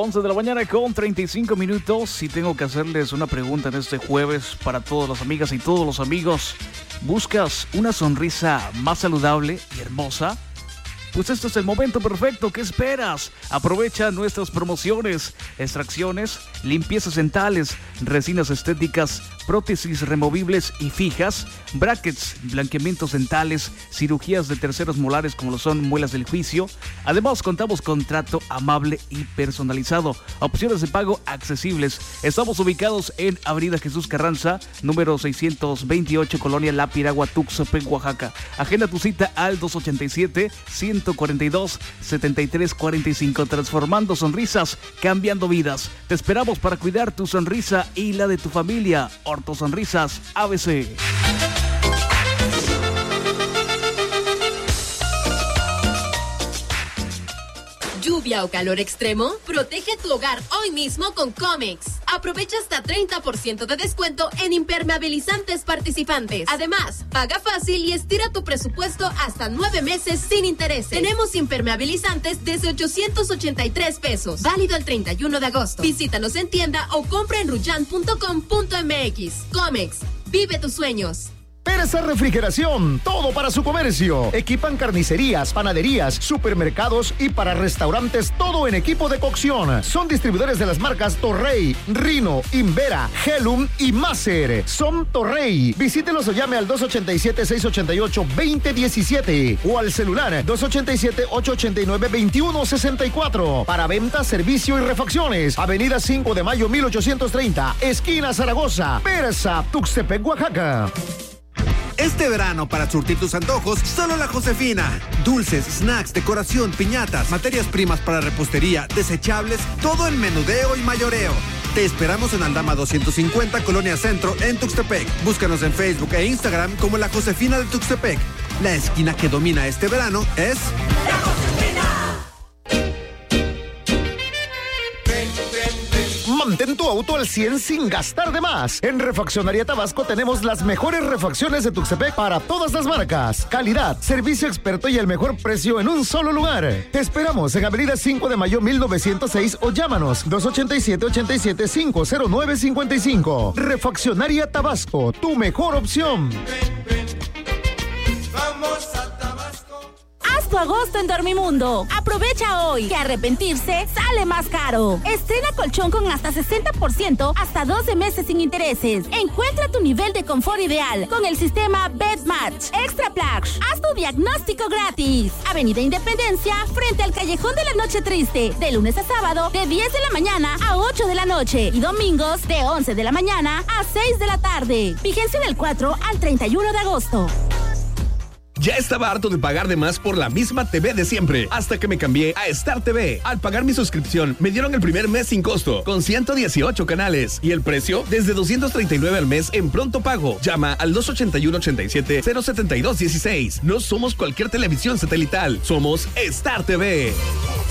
11 de la mañana con 35 minutos y tengo que hacerles una pregunta en este jueves para todas las amigas y todos los amigos. ¿Buscas una sonrisa más saludable y hermosa? Pues este es el momento perfecto. ¿Qué esperas? Aprovecha nuestras promociones, extracciones, limpiezas dentales, resinas estéticas, prótesis removibles y fijas, brackets, blanqueamientos dentales, cirugías de terceros molares como lo son muelas del juicio. Además contamos con trato amable y personalizado, opciones de pago accesibles. Estamos ubicados en Avenida Jesús Carranza, número 628, Colonia La Piragua, Tuxtepec, Oaxaca. Agenda tu cita al 287-142-7345. Transformando sonrisas, cambiando vidas. Te esperamos para cuidar tu sonrisa y la de tu familia. Ortosonrisas ABC. ¿Lluvia o calor extremo? Protege tu hogar hoy mismo con Comex. Aprovecha hasta 30% de descuento en impermeabilizantes participantes. Además, paga fácil y estira tu presupuesto hasta 9 meses sin intereses. Tenemos impermeabilizantes desde 883 pesos. Válido el 31 de agosto. Visítanos en tienda o compra en ruyan.com.mx. Comex, vive tus sueños. Persa Refrigeración, todo para su comercio. Equipan carnicerías, panaderías, supermercados y para restaurantes, todo en equipo de cocción. Son distribuidores de las marcas Torrey, Rino, Invera, Helum y Maser. Son Torrey. Visítelos o llame al 287-688-2017 o al celular 287-889-2164. Para venta, servicio y refacciones. Avenida 5 de Mayo 1830, esquina Zaragoza. Persa, Tuxtepec, Oaxaca. Este verano, para surtir tus antojos, solo La Josefina. Dulces, snacks, decoración, piñatas, materias primas para repostería, desechables, todo en menudeo y mayoreo. Te esperamos en Aldama 250, Colonia Centro, en Tuxtepec. Búscanos en Facebook e Instagram como La Josefina de Tuxtepec. La esquina que domina este verano es... ¡La Josefina! Mantén tu auto al 100 sin gastar de más. En Refaccionaría Tabasco tenemos las mejores refacciones de Tuxtepec para todas las marcas. Calidad, servicio experto y el mejor precio en un solo lugar. Te esperamos en Avenida 5 de Mayo 1906 o llámanos 287-87-509-55. Refaccionaría Tabasco, tu mejor opción. Vamos a Tabasco. Haz tu agosto en Dormimundo. Aprovecha hoy, que arrepentirse sale más caro. Estrena colchón con hasta 60%, hasta 12 meses sin intereses. Encuentra tu nivel de confort ideal con el sistema BedMatch Extra Plush. Haz tu diagnóstico gratis. Avenida Independencia, frente al Callejón de la Noche Triste. De lunes a sábado, de 10 de la mañana a 8 de la noche. Y domingos, de 11 de la mañana a 6 de la tarde. Vigencia del 4 al 31 de agosto. Ya estaba harto de pagar de más por la misma TV de siempre, hasta que me cambié a Star TV. Al pagar mi suscripción, me dieron el primer mes sin costo, con 118 canales, y el precio desde $239 al mes en pronto pago. Llama al 281-87-072-16. No somos cualquier televisión satelital, somos Star TV.